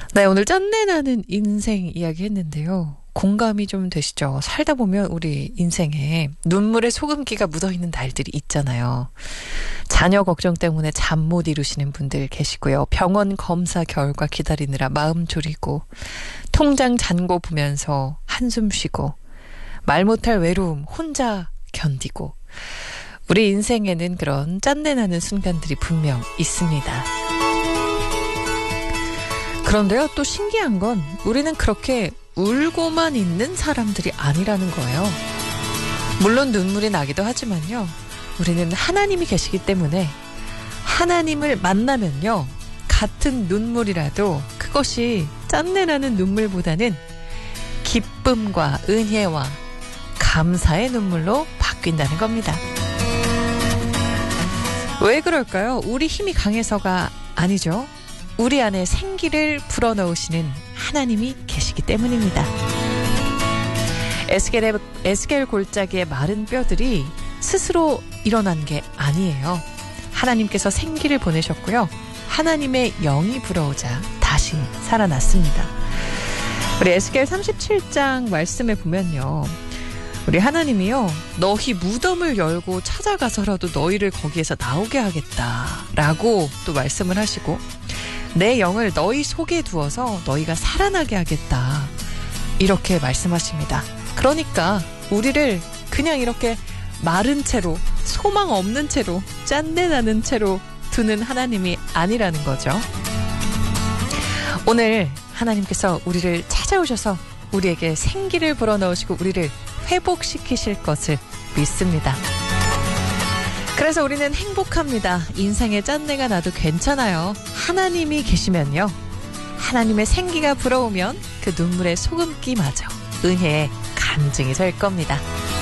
네, 오늘 짠내나는 인생 이야기 했는데요. 공감이 좀 되시죠? 살다 보면 우리 인생에 눈물에 소금기가 묻어있는 날들이 있잖아요. 자녀 걱정 때문에 잠 못 이루시는 분들 계시고요. 병원 검사 결과 기다리느라 마음 졸이고, 통장 잔고 보면서 한숨 쉬고, 말 못할 외로움 혼자 견디고, 우리 인생에는 그런 짠내나는 순간들이 분명 있습니다. 그런데요, 또 신기한 건 우리는 그렇게 울고만 있는 사람들이 아니라는 거예요. 물론 눈물이 나기도 하지만요, 우리는 하나님이 계시기 때문에 하나님을 만나면요, 같은 눈물이라도 그것이 짠내나는 눈물보다는 기쁨과 은혜와 감사의 눈물로 바뀐다는 겁니다. 왜 그럴까요? 우리 힘이 강해서가 아니죠. 우리 안에 생기를 불어넣으시는 하나님이 계시기 때문입니다. 에스겔 골짜기의 마른 뼈들이 스스로 일어난 게 아니에요. 하나님께서 생기를 보내셨고요. 하나님의 영이 불어오자 다시 살아났습니다. 우리 에스겔 37장 말씀에 보면요, 우리 하나님이요, 너희 무덤을 열고 찾아가서라도 너희를 거기에서 나오게 하겠다라고 또 말씀을 하시고, 내 영을 너희 속에 두어서 너희가 살아나게 하겠다, 이렇게 말씀하십니다. 그러니까 우리를 그냥 이렇게 마른 채로, 소망 없는 채로, 짠내나는 채로 두는 하나님이 아니라는 거죠. 오늘 하나님께서 우리를 찾아오셔서 우리에게 생기를 불어넣으시고 우리를 회복시키실 것을 믿습니다. 그래서 우리는 행복합니다. 인생에 짠내가 나도 괜찮아요. 하나님이 계시면요, 하나님의 생기가 불어오면 그 눈물의 소금기마저 은혜의 간증이 될 겁니다.